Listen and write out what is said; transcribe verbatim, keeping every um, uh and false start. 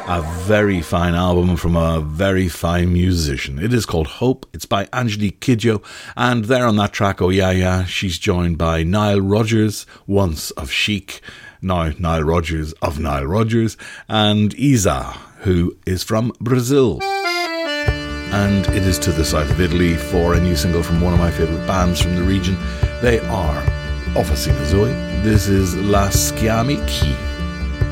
A very fine album from a very fine musician. It is called Hope. It's by Angelique Kidjo. And there on that track, Oh Yeah Yeah, she's joined by Nile Rodgers, once of Chic, now Nile Rodgers of Nile Rodgers, and Isa, who is from Brazil. And it is to the south of Italy for a new single from one of my favourite bands from the region. They are Officina Zoe. This is La Schiami Chi.